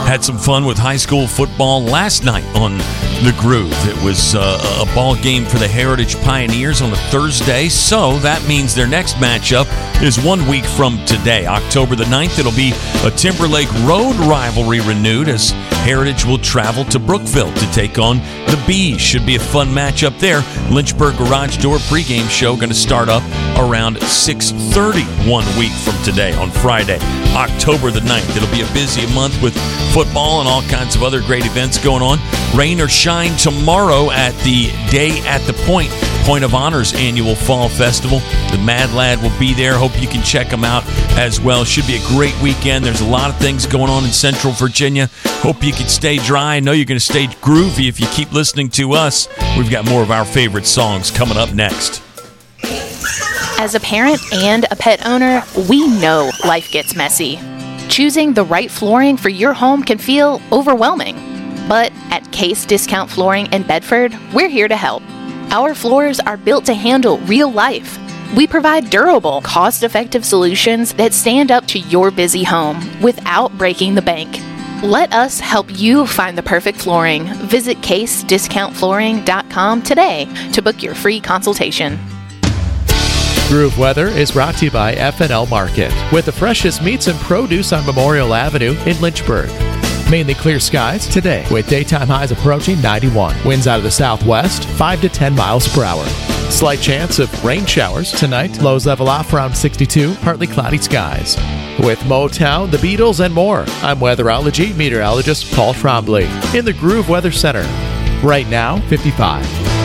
Had some fun with high school football last night on The Groove. It was a ball game for the Heritage Pioneers on a Thursday, so that means their next matchup is 1 week from today, October the 9th. It'll be a Timberlake Road rivalry renewed as Heritage will travel to Brookville to take on the Bees. Should be a fun matchup there. Lynchburg Garage Door pregame show going to start up around 6:30 1 week from today on Friday, October the 9th. It'll be a busy month with football and all kinds of other great events going on. Rain or shine tomorrow at the Day at the Point of Honors annual fall festival. The Mad Lad will be there. Hope you can check them out as well. Should be a great weekend. There's a lot of things going on in Central Virginia. Hope you can stay dry. I know you're going to stay groovy if you keep listening to us. We've got more of our favorite songs coming up next. As a parent and a pet owner, we know life gets messy. Choosing the right flooring for your home can feel overwhelming. But at Case Discount Flooring in Bedford, we're here to help. Our floors are built to handle real life. We provide durable, cost-effective solutions that stand up to your busy home without breaking the bank. Let us help you find the perfect flooring. Visit CaseDiscountFlooring.com today to book your free consultation. Groove Weather is brought to you by F&L Market, with the freshest meats and produce on Memorial Avenue in Lynchburg. Mainly clear skies today, with daytime highs approaching 91. Winds out of the southwest, 5 to 10 miles per hour. Slight chance of rain showers tonight. Lows level off around 62, partly cloudy skies. With Motown, the Beatles, and more, I'm weatherology meteorologist Paul Trombley in the Groove Weather Center. Right now, 55.